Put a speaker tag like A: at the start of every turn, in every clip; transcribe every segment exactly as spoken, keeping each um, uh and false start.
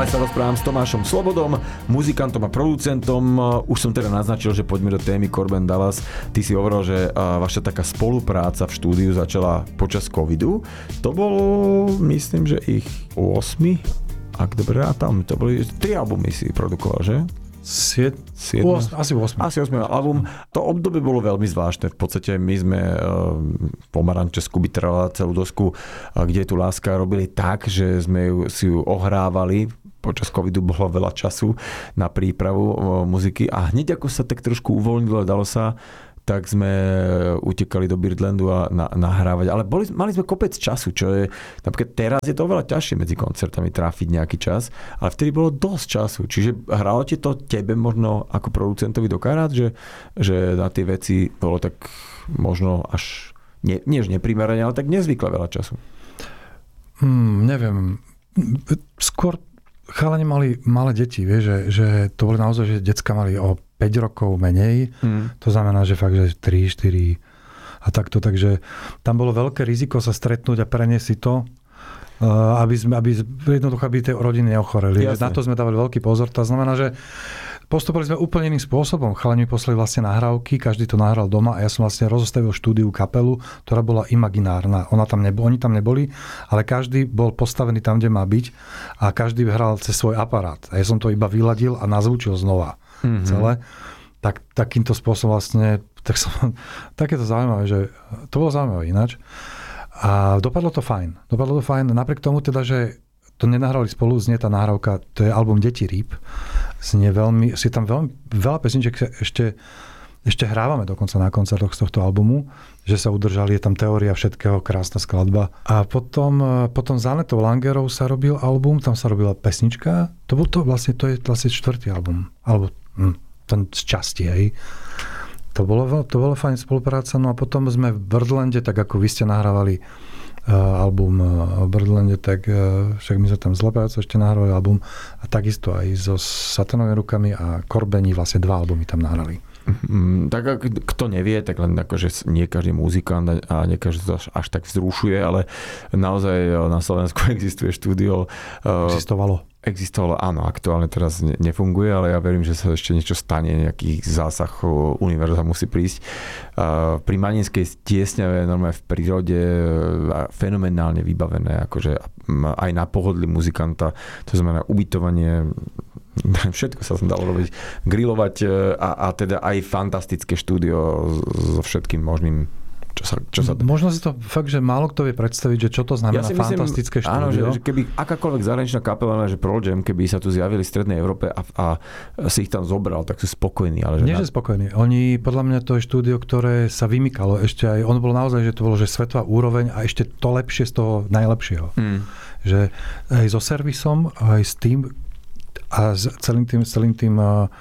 A: Stále sa rozprávam s Tomášom Slobodom, muzikantom a producentom. Už som teda naznačil, že poďme do témy Corben Dallas. Ty si hovoril, že vaša taká spolupráca v štúdiu začala počas covidu. To bolo, myslím, že ich osem, ak dobre rátam, to boli tri albumy si produkoval, že?
B: Sied... osem, asi osem.
A: Asi osem album. To obdobie bolo veľmi zvláštne. V podstate my sme uh, Pomaranče z Kubiterala celú dosku, uh, Kde je tu láska, robili tak, že sme ju, si ju ohrávali. Počas covidu bolo veľa času na prípravu uh, muziky a hneď ako sa tak trošku uvoľnilo, dalo sa, tak sme utekali do Birdlandu a na, nahrávať. Ale boli, mali sme kopec času, čo je, napríklad teraz je to oveľa ťažšie medzi koncertami trafiť nejaký čas, ale vtedy bolo dosť času. Čiže hralo ti to tebe možno ako producentovi do karát, že, že na tie veci bolo tak možno až, nie, nie že neprimerane, ale tak nezvykle veľa času.
B: Hmm, neviem. Skôr chalani mali malé deti, vieš, že, že to boli naozaj, že decka mali o päť rokov menej. Mm. To znamená, že fakt, že tri, štyri a takto. Takže tam bolo veľké riziko sa stretnúť a preniesť si to, aby, sme, aby jednoducho aby tie rodiny neochoreli. Na to sme dávali veľký pozor. To znamená, že postupovali sme úplne iným spôsobom. Chalani mi poslali vlastne nahrávky, každý to nahral doma a ja som vlastne rozostavil štúdiu kapelu, ktorá bola imaginárna. Ona tam nebol, oni tam neboli, ale každý bol postavený tam, kde má byť a každý hral cez svoj aparát. A ja som to iba vyladil a nazvučil znova. Mm-hmm. Celé. Tak, takýmto spôsobom vlastne, tak som, takéto zaujímavé, že to bolo zaujímavé ináč. A dopadlo to fajn. Dopadlo to fajn. Napriek tomu teda, že to nenahrali spolu, znie tá nahrávka, to je album Deti rýb. Znie veľmi, si tam veľmi, veľa pesniček ešte, ešte hrávame dokonca na koncertoch z tohto albumu, že sa udržali, je tam teória všetkého, krásna skladba. A potom, potom za Anetou Langerou sa robil album, tam sa robila pesnička, to bol to vlastne, to je vlastne štvrtý album, alebo hm, ten z časti, hej. To bolo, to bolo fajn spolupráca, no a potom sme v Birdlande, tak ako vy ste nahrávali uh, album uh, v Birdlande, tak uh, však my sme tam z Lepajúco ešte nahrávali album a takisto aj so Satanovými rukami a Corbeni vlastne dva albumy tam nahrali.
A: Mm, tak kto nevie, tak len akože nie každý muzikant a nie každý to až, až tak vzrušuje, ale naozaj na Slovensku existuje štúdio.
B: Existovalo.
A: Existovalo, áno, aktuálne teraz nefunguje, ale ja verím, že sa ešte niečo stane, nejaký zásah univerza musí prísť. Pri Maninskej Tiesňave normálne v prírode fenomenálne vybavené, akože aj na pohodlí muzikanta, to znamená ubytovanie, všetko sa tam dalo robiť, grilovať a, a teda aj fantastické štúdio so všetkým možným, čo sa, čo sa...
B: Možno si to fakt, že málo kto vie predstaviť, že čo to znamená ja fantastické myslím, štúdio.
A: Áno, že, že keby akákoľvek zahraničná kapela, že Pearl Jam, keby sa tu zjavili v Strednej Európe a, a si ich tam zobral, tak sú spokojní. Ale že
B: Nie,
A: na...
B: že spokojní. Oni, podľa mňa to je štúdio, ktoré sa vymykalo ešte aj, ono bolo naozaj, že to bolo, že svetová úroveň a ešte to lepšie z toho najlepšieho. Mm. Že aj so servisom, aj s tým, a s celým tým, celým tým,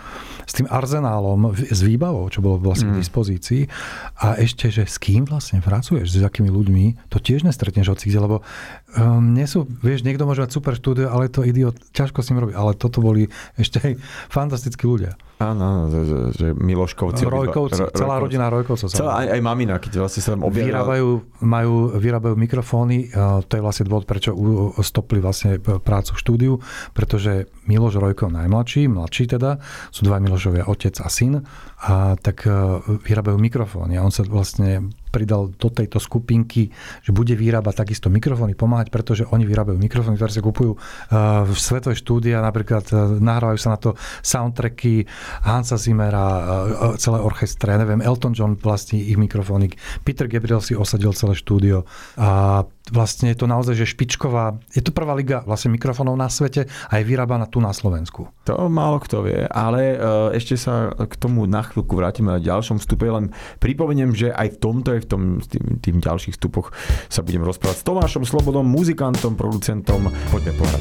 B: s tým arzenálom, s výbavou, čo bolo vlastne mm. k dispozícii. A ešte, že s kým vlastne pracuješ, s akými ľuďmi, to tiež nestretneš hocikde, lebo um, nie sú, vieš, niekto môže mať super štúdio, ale to idiot, ťažko s ním robí. Ale toto boli ešte aj fantastickí ľudia.
A: Áno, že, že Miloškovci.
B: Rojkovci, Rojkovci, celá rodina Rojkovcov.
A: Celá aj, aj mamina, keď vlastne sa tam objavila.
B: Vyrábajú, majú, vyrábajú mikrofóny, to je vlastne dôvod, prečo stopli vlastne prácu v štúdiu, pretože Miloš Rojkov najmladší, mladší teda, sú dva Milošovia, otec a syn, a tak vyrábajú mikrofóny. A on sa vlastne pridal do tejto skupinky, že bude vyrábať takisto mikrofóny, pomáhať, pretože oni vyrábajú mikrofóny, ktoré sa kupujú v svetové štúdia, napríklad nahrávajú sa na to soundtracky Hansa Zimmera, celé orchestre, neviem, Elton John vlastní ich mikrofónik, Peter Gabriel si osadil celé štúdio a vlastne je to naozaj, že špičková, je to prvá liga vlastne mikrofónov na svete a je vyrábaná tu na Slovensku.
A: To málo kto vie, ale ešte sa k tomu na chvíľku vrátime na ďalšom vstupe, len pripomeniem, že aj v tomto, aj v tom, tým, tým ďalších vstupoch sa budem rozprávať s Tomášom Slobodom, muzikantom, producentom. Poďme pohrať.